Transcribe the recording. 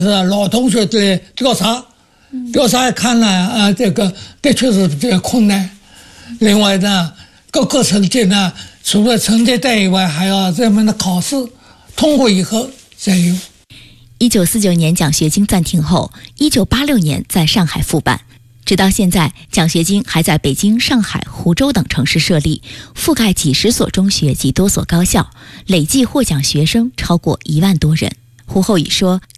老同学的调查也看了这个的确是比较困难。另外呢，各个成绩呢，除了成绩单以外，还要这门的考试通过以后再有。 1949年奖学金暂停后，1986年在上海复办，直到现在，奖学金还在北京、上海、湖州等城市设立，覆盖几十所中学及多所高校，累计获奖学生超过1万多人。胡厚宇说，